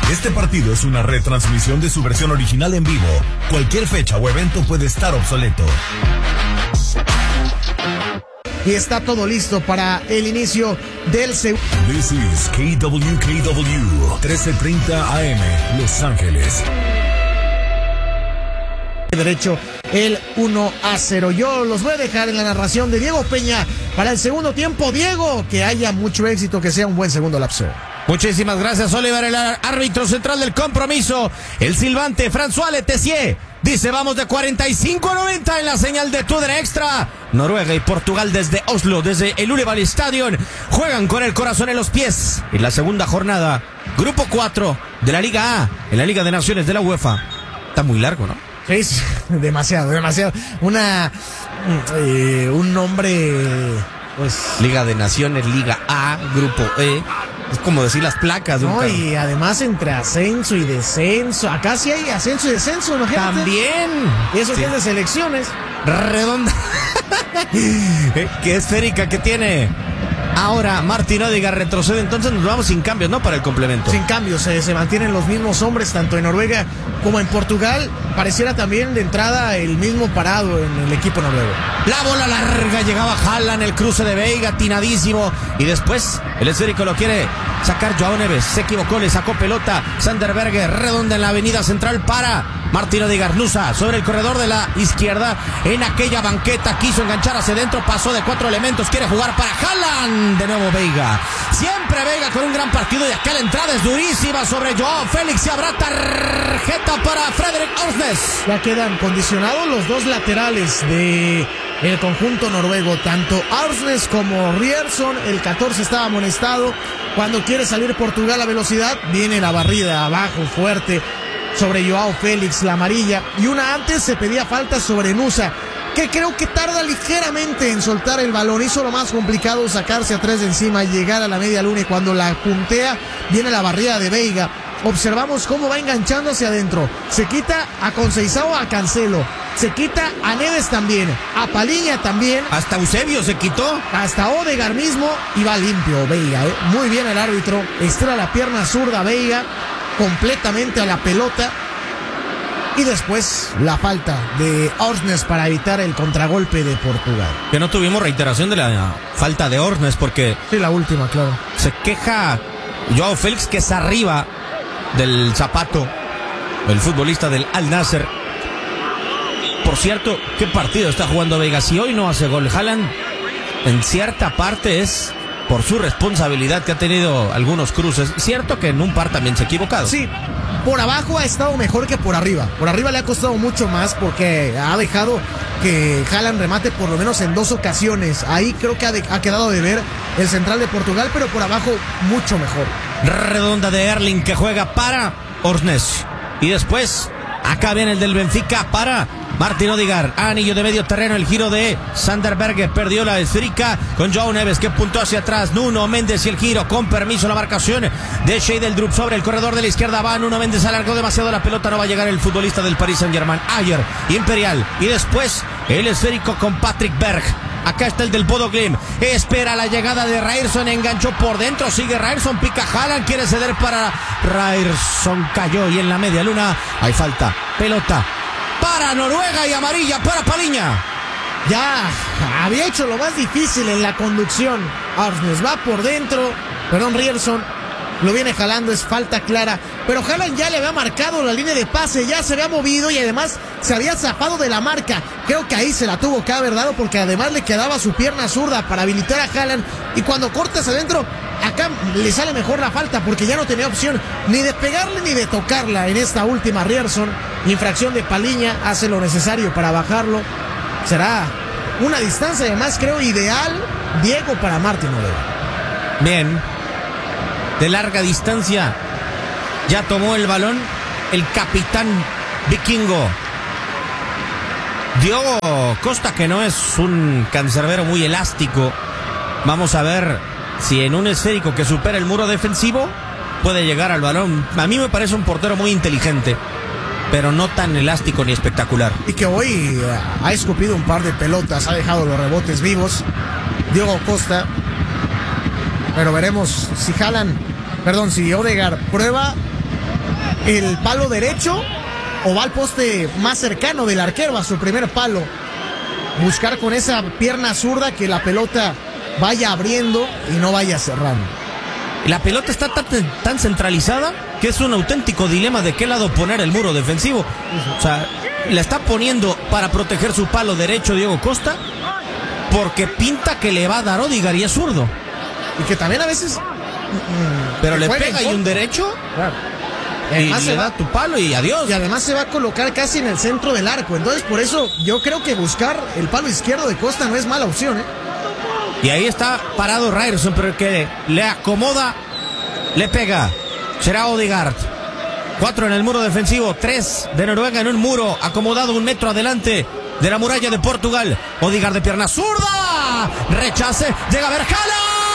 Este partido es una retransmisión de su versión original en vivo. Cualquier fecha o evento puede estar obsoleto. Y está todo listo para el inicio del segundo. This is KWKW 1330 AM, Los Ángeles. Derecho el 1-0. Yo los voy a dejar en la narración de Diego Peña para el segundo tiempo. Diego, que haya mucho éxito, que sea un buen segundo lapso. Muchísimas gracias, Oliver, el árbitro central del compromiso. El silbante François Letessier dice: vamos de 45 a 90 en la señal de TUDN Extra. Noruega y Portugal desde Oslo, desde el Ullevål Stadion, juegan con el corazón en los pies en la segunda jornada, grupo 4 de la Liga A, en la Liga de Naciones de la UEFA. Está muy largo, ¿no? Sí, demasiado. Un nombre, pues... Liga de Naciones, Liga A, grupo E. Es como decir las placas de un no, carro. y además entre ascenso y descenso. Acá sí hay ascenso y descenso, imagínate. También. Y eso Sí. que es de selecciones. Redonda. Qué esférica que tiene. Ahora Martín Odegaard retrocede, entonces nos vamos sin cambios, ¿no? Para el complemento. Sin cambios, se mantienen los mismos hombres, tanto en Noruega como en Portugal. Pareciera también de entrada el mismo parado en el equipo noruego. La bola larga, llegaba Haaland, el cruce de Veiga, atinadísimo. Y después el esférico lo quiere sacar Joao Neves. Se equivocó, le sacó pelota. Sander Berge, redonda en la avenida central para Martín Odegaard. Nusa sobre el corredor de la izquierda. En aquella banqueta quiso enganchar hacia adentro. Pasó de 4 elementos. Quiere jugar para Haaland. De nuevo Veiga. Siempre Veiga con un gran partido. Y acá la entrada es durísima sobre Joao Félix. Y habrá tarjeta para Frederik Ørsnes. Ya quedan condicionados los dos laterales de el conjunto noruego, tanto Ørsnes como Ryerson. El 14 estaba amonestado. Cuando quiere salir Portugal a velocidad, viene la barrida abajo fuerte sobre Joao Félix, la amarilla. Y una antes se pedía falta sobre Nusa, que creo que tarda ligeramente en soltar el balón. Hizo lo más complicado, sacarse a 3 de encima y llegar a la media luna. Y cuando la puntea, viene la barrida de Veiga. Observamos cómo va enganchando hacia adentro. Se quita a Conceição, a Cancelo. Se quita a Neves también. A Paliña también. Hasta Eusebio se quitó. Hasta Odegaard mismo. Y va limpio Veiga. Muy bien el árbitro. Estira la pierna zurda Veiga completamente a la pelota. Y después la falta de Ørsnes para evitar el contragolpe de Portugal. Que no tuvimos reiteración de la falta de Ørsnes porque Sí, la última, claro. se queja Joao Félix, que es arriba del zapato, el futbolista del Al Nassr. Por cierto, qué partido está jugando Veiga. Si hoy no hace gol Haaland, en cierta parte es por su responsabilidad, que ha tenido algunos cruces. Cierto que en un par también se ha equivocado. Sí, por abajo ha estado mejor que por arriba. Por arriba le ha costado mucho más porque ha dejado que Haaland remate por lo menos en 2 ocasiones. Ahí creo que ha quedado de ver el central de Portugal, pero por abajo mucho mejor. Redonda de Erling, que juega para Ørsnes. Y después, acá viene el del Benfica para Martín Odegaard. Anillo de medio terreno, el giro de Sander Berge. Perdió la esférica con Joao Neves, que puntó hacia atrás. Nuno Méndez y el giro, con permiso la marcación de Sheldrup sobre el corredor de la izquierda. Va Nuno Méndez, alargó demasiado la pelota. No va a llegar el futbolista del Paris Saint-Germain. Ayer, Imperial. Y después el esférico con Patrick Berg. Acá está el del Bodo Glimt. Espera la llegada de Ryerson. Enganchó por dentro. Sigue Ryerson. Pica Haaland. Quiere ceder para Ryerson. Cayó. Y en la media luna hay falta. Pelota para Noruega y amarilla para Paliña. Ya había hecho lo más difícil en la conducción. Ørsnes va por dentro. Ryerson lo viene jalando, es falta clara. Pero Haaland ya le había marcado la línea de pase, ya se había movido y además se había zafado de la marca. Creo que ahí se la tuvo que haber dado porque además le quedaba su pierna zurda para habilitar a Haaland. Y cuando cortas adentro, acá le sale mejor la falta porque ya no tenía opción ni de pegarle ni de tocarla en esta última. Ryerson, infracción de Paliña, hace lo necesario para bajarlo. Será una distancia además creo ideal, Diego, para Martín Odegaard. Bien, de larga distancia ya tomó el balón el capitán vikingo Diogo Costa, que no es un cancerbero muy elástico. Vamos a ver si en un esférico que supera el muro defensivo puede llegar al balón. A mí me parece un portero muy inteligente, pero no tan elástico ni espectacular. Y que hoy ha escupido un par de pelotas, ha dejado los rebotes vivos Diogo Costa. Pero veremos si si Odegaard prueba el palo derecho o va al poste más cercano del arquero, a su primer palo. Buscar con esa pierna zurda que la pelota vaya abriendo y no vaya cerrando. La pelota está tan centralizada que es un auténtico dilema de qué lado poner el muro defensivo. O sea, la está poniendo para proteger su palo derecho Diego Costa, porque pinta que le va a dar Odegaard y es zurdo. Y que también a veces... pero le pega y un derecho... Claro. Y Además le da tu palo y adiós. Y además se va a colocar casi en el centro del arco. Entonces, por eso yo creo que buscar el palo izquierdo de Costa no es mala opción, ¿eh? Y ahí está parado Ryerson, pero que le acomoda, le pega. Será Odegaard. 4 en el muro defensivo, 3 de Noruega en un muro acomodado 1 metro adelante de la muralla de Portugal. Odegaard de pierna zurda. Rechace, llega a ver Haaland.